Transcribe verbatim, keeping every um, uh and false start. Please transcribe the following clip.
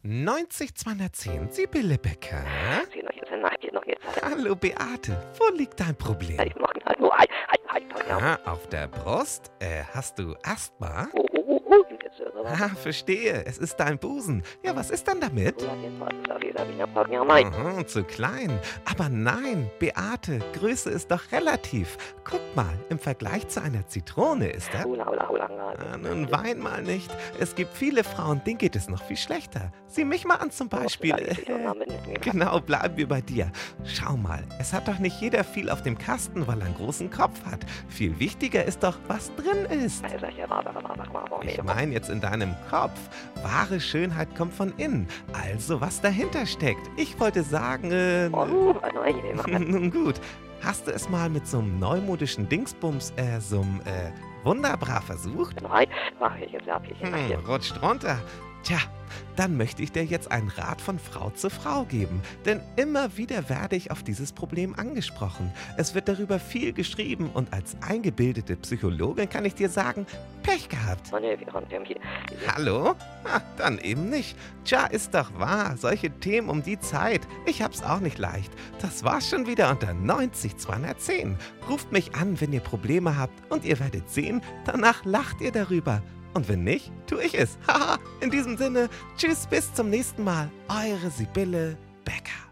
neunzig zweihundertzehn, Sibylle Becker. Sie noch jetzt, nein, geht noch jetzt. Hallo Beate, wo liegt dein Problem? Ich mach ihn halt nur, halt, halt, halt, ja. Ah, auf der Brust? Äh, hast du Asthma? Oh, oh, oh, oh, jetzt, äh, was? Ah, verstehe, es ist dein Busen. Ja, was ist denn damit? Ja, jetzt war es, da wieder, wieder, wieder, ja, mein. Aha, zu klein. Aber nein, Beate, Größe ist doch relativ. Guck mal, im Vergleich zu einer Zitrone ist er... Hula, hula, hula, Ah, nun wein mal nicht. Es gibt viele Frauen, denen geht es noch viel schlechter. Sieh mich mal an zum Beispiel. Genau, bleiben wir bei dir. Schau mal, es hat doch nicht jeder viel auf dem Kasten, weil er einen großen Kopf hat. Viel wichtiger ist doch, was drin ist. Ich meine jetzt in deinem Kopf. Wahre Schönheit kommt von innen. Also, was dahinter steckt. Ich wollte sagen, äh, nun gut. Hast du es mal mit so einem neumodischen Dingsbums, äh, so einem, äh, Wunderbra versucht? Nein, mach ich jetzt ab, ich Hm, hier. rutscht runter. Tja, dann möchte ich dir jetzt einen Rat von Frau zu Frau geben. Denn immer wieder werde ich auf dieses Problem angesprochen. Es wird darüber viel geschrieben und als eingebildete Psychologin kann ich dir sagen, Pech gehabt. Mann, ey, wir haben hier. Hallo? Ah, dann eben nicht. Tja, ist doch wahr. Solche Themen um die Zeit. Ich hab's auch nicht leicht. Das war's schon wieder unter neunzig zweihundertzehn. Ruft mich an, wenn ihr Probleme habt und ihr werdet sehen, danach lacht ihr darüber. Und wenn nicht, tu ich es. Haha, in diesem Sinne, tschüss, bis zum nächsten Mal. Eure Sibylle Becker.